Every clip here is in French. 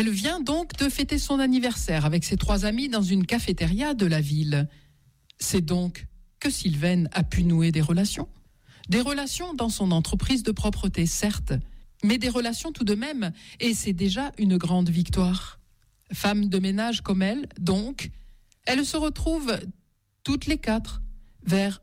Elle vient donc de fêter son anniversaire avec ses 3 amis dans une cafétéria de la ville. C'est donc que Sylvaine a pu nouer des relations. Des relations dans son entreprise de propreté, certes, mais des relations tout de même, et c'est déjà une grande victoire. Femme de ménage comme elle, donc, elles se retrouvent toutes les 4, vers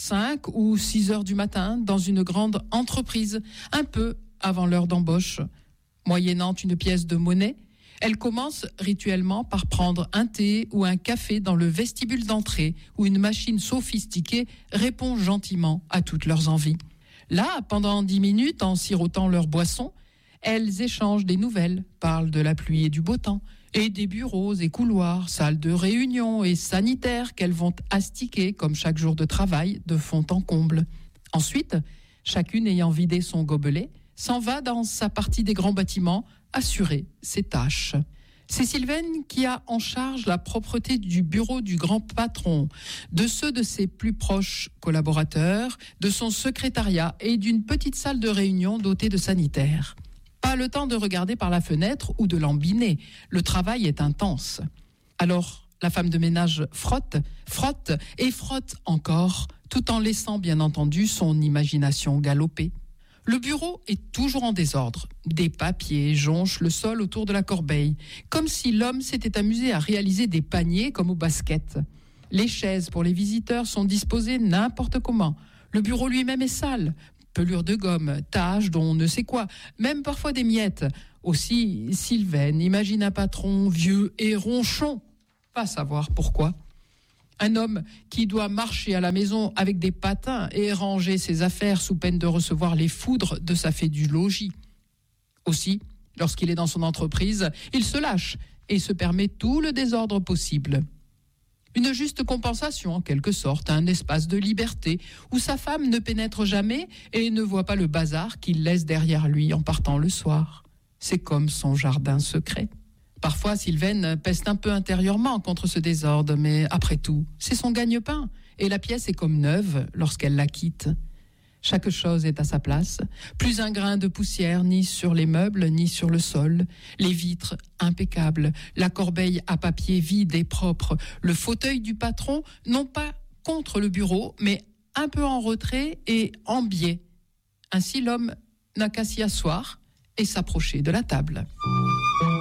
5 ou 6 heures du matin, dans une grande entreprise, un peu avant l'heure d'embauche. Moyennant une pièce de monnaie, elles commencent rituellement par prendre un thé ou un café dans le vestibule d'entrée, où une machine sophistiquée répond gentiment à toutes leurs envies. Là, pendant 10 minutes, en sirotant leur boisson, elles échangent des nouvelles, parlent de la pluie et du beau temps, et des bureaux et couloirs, salles de réunion et sanitaires qu'elles vont astiquer comme chaque jour de travail de fond en comble. Ensuite, chacune ayant vidé son gobelet, s'en va dans sa partie des grands bâtiments assurer ses tâches. C'est Sylvaine qui a en charge la propreté du bureau du grand patron, de ceux de ses plus proches collaborateurs, de son secrétariat et d'une petite salle de réunion dotée de sanitaires. Pas le temps de regarder par la fenêtre ou de lambiner. Le travail est intense. Alors, la femme de ménage frotte et frotte encore, tout en laissant bien entendu son imagination galoper. Le bureau est toujours en désordre. Des papiers jonchent le sol autour de la corbeille, comme si l'homme s'était amusé à réaliser des paniers comme au basket. Les chaises pour les visiteurs sont disposées n'importe comment. Le bureau lui-même est sale. Pelure de gomme, taches dont on ne sait quoi, même parfois des miettes. Aussi, Sylvaine imagine un patron vieux et ronchon. Pas savoir pourquoi. Un homme qui doit marcher à la maison avec des patins et ranger ses affaires sous peine de recevoir les foudres de sa fée du logis. Aussi, lorsqu'il est dans son entreprise, il se lâche et se permet tout le désordre possible. Une juste compensation, en quelque sorte, un espace de liberté où sa femme ne pénètre jamais et ne voit pas le bazar qu'il laisse derrière lui en partant le soir. C'est comme son jardin secret. Parfois, Sylvaine peste un peu intérieurement contre ce désordre, mais après tout, c'est son gagne-pain et la pièce est comme neuve lorsqu'elle la quitte. Chaque chose est à sa place, plus un grain de poussière ni sur les meubles ni sur le sol, les vitres impeccables, la corbeille à papier vide et propre, le fauteuil du patron non pas contre le bureau, mais un peu en retrait et en biais. Ainsi l'homme n'a qu'à s'y asseoir et s'approcher de la table.